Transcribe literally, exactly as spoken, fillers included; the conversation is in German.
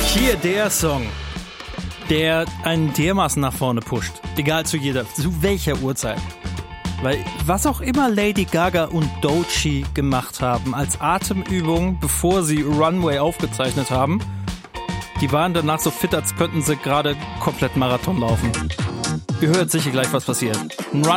Hier der Song, der einen dermaßen nach vorne pusht. Egal zu jeder, zu welcher Uhrzeit. Weil was auch immer Lady Gaga und Doechii gemacht haben als Atemübung, bevor sie Runway aufgezeichnet haben, die waren danach so fit, als könnten sie gerade komplett Marathon laufen. Ihr hört sicher gleich, was passiert. Ein Run